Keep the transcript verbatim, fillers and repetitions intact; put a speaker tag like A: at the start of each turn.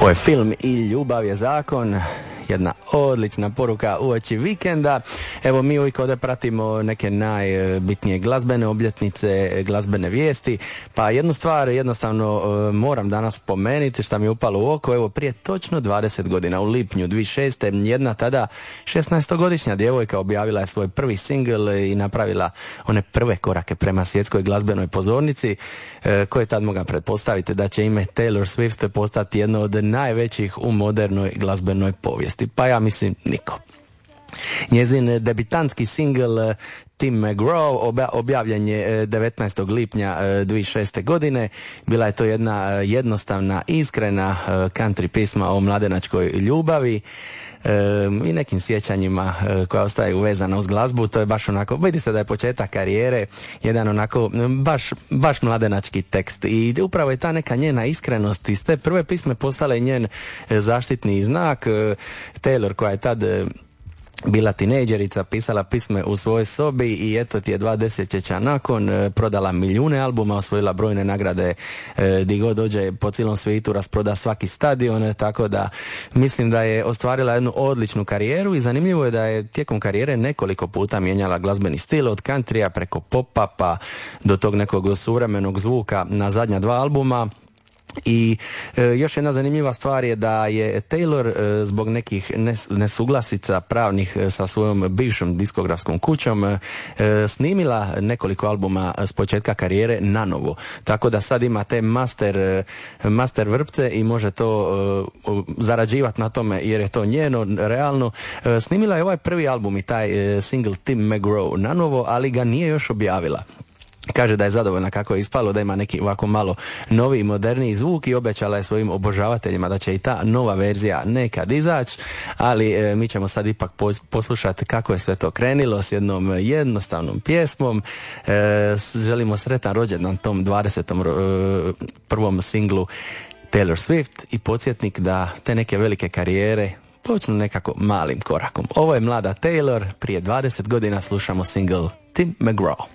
A: Ovo je film I ljubav je zakon. Jedna odlična poruka uoči vikenda. Evo, mi uvijek ovdje pratimo neke najbitnije glazbene obljetnice, glazbene vijesti, pa jednu stvar jednostavno moram danas spomenuti što mi je upalo u oko. Evo, prije točno dvadeset godina, u lipnju dvije tisuće šeste. jedna tada šesnaestogodišnja djevojka objavila je svoj prvi singl i napravila one prve korake prema svjetskoj glazbenoj pozornici, koje tad moga pretpostaviti da će ime Taylor Swift postati jedno od najvećih u modernoj glazbenoj povijesti. Pa ja mislim niko. Njezin debitantski singl Tim McGraw objavljen je devetnaestog lipnja dvije tisuće šeste. godine. Bila je to jedna jednostavna, iskrena country pisma o mladenačkoj ljubavi i nekim sjećanjima koja ostaju vezana uz glazbu. To je baš onako, vidi se da je početak karijere, jedan onako baš, baš mladenački tekst, i upravo je ta neka njena iskrenost iz te prve pisme postala njen zaštitni znak. Taylor, koja je tad bila tinejdžerica, pisala pisme u svojoj sobi i eto ti je dva desetljeća nakon prodala milijune albuma, osvojila brojne nagrade di god dođe po cijelom svijetu, rasproda svaki stadion, tako da mislim da je ostvarila jednu odličnu karijeru. I zanimljivo je da je tijekom karijere nekoliko puta mijenjala glazbeni stil, od countrya preko popa pa do tog nekog suvremenog zvuka na zadnja dva albuma. I e, još jedna zanimljiva stvar je da je Taylor e, zbog nekih nes, nesuglasica pravnih e, sa svojom bivšom diskografskom kućom e, snimila nekoliko albuma s početka karijere na novo. Tako da sad ima te master, e, master vrpce i može to e, zarađivati na tome jer je to njeno, realno. E, snimila je ovaj prvi album i taj e, single Tim McGraw na novo, ali ga nije još objavila. Kaže da je zadovoljna kako je ispalo, da ima neki ovako malo novi i moderniji zvuk, i obećala je svojim obožavateljima da će i ta nova verzija nekad izaći, ali e, mi ćemo sad ipak poslušati kako je sve to krenilo s jednom jednostavnom pjesmom. E, želimo sretan rođendan tom dvadesetom E, prvom singlu Taylor Swift i podsjetnik da te neke velike karijere počnu nekako malim korakom. Ovo je mlada Taylor, prije dvadeset godina slušamo single Tim McGraw.